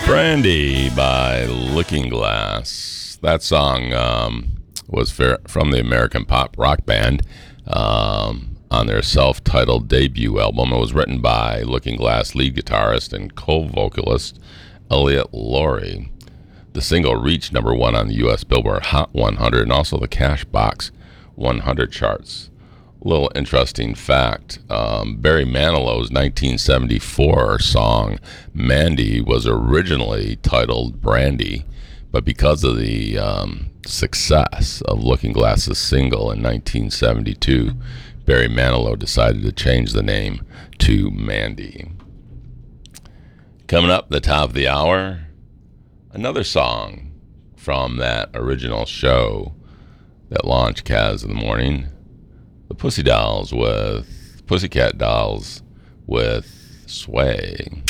Brandy by Looking Glass. That song was from the American pop rock band on their self-titled debut album. It was written by Looking Glass lead guitarist and co-vocalist Elliot Laurie. The single reached number one on the U.S. Billboard Hot 100 and also the Cashbox 100 charts. A little interesting fact, Barry Manilow's 1974 song Mandy was originally titled Brandy, but because of the success of Looking Glass's single in 1972, Barry Manilow decided to change the name to Mandy. Coming up at the top of the hour, another song from that original show that launched Kaz in the Morning. The Pussycat Dolls with Sway.